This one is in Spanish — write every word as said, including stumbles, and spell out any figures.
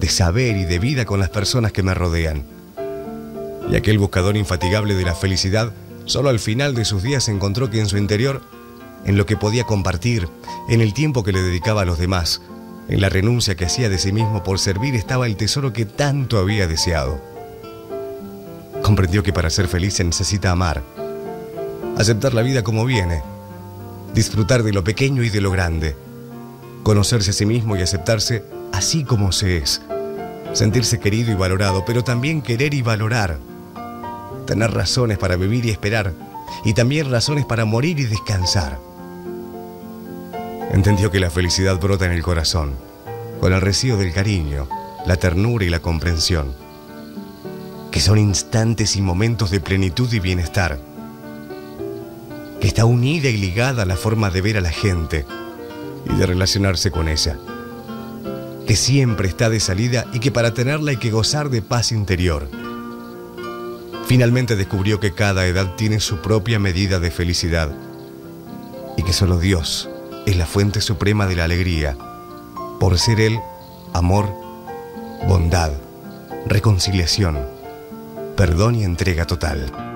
de saber y de vida con las personas que me rodean. Y aquel buscador infatigable de la felicidad, solo al final de sus días encontró que en su interior, en lo que podía compartir, en el tiempo que le dedicaba a los demás, en la renuncia que hacía de sí mismo por servir, estaba el tesoro que tanto había deseado. Comprendió que para ser feliz se necesita amar, aceptar la vida como viene, disfrutar de lo pequeño y de lo grande, conocerse a sí mismo y aceptarse así como se es, sentirse querido y valorado, pero también querer y valorar, tener razones para vivir y esperar, y también razones para morir y descansar. Entendió que la felicidad brota en el corazón, con el rocío del cariño, la ternura y la comprensión, que son instantes y momentos de plenitud y bienestar, que está unida y ligada a la forma de ver a la gente y de relacionarse con ella, que siempre está de salida y que para tenerla hay que gozar de paz interior. Finalmente descubrió que cada edad tiene su propia medida de felicidad y que solo Dios es la fuente suprema de la alegría, por ser Él amor, bondad, reconciliación, perdón y entrega total.